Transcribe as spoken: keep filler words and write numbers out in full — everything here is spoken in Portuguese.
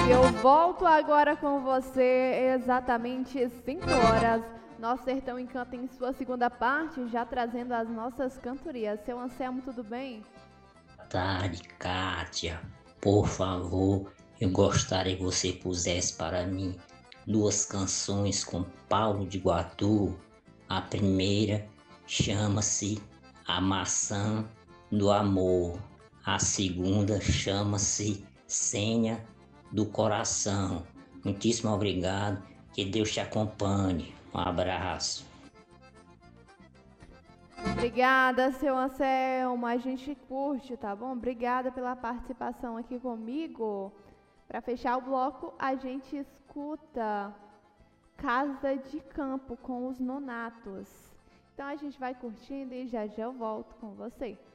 Eu volto agora com você, exatamente cinco horas. Nosso Sertão Encanta em sua segunda parte, já trazendo as nossas cantorias. Seu Anselmo, tudo bem? Boa tarde, Kátia. Por favor, eu gostaria que você pusesse para mim duas canções com Paulo de Guatu. A primeira chama-se A Maçã do Amor. A segunda chama-se Senha do Coração. Muitíssimo obrigado. Que Deus te acompanhe. Um abraço. Obrigada, seu Anselmo. A gente curte, tá bom? Obrigada pela participação aqui comigo. Para fechar o bloco, a gente escuta Casa de Campo com os Nonatos. Então a gente vai curtindo e já já eu volto com você.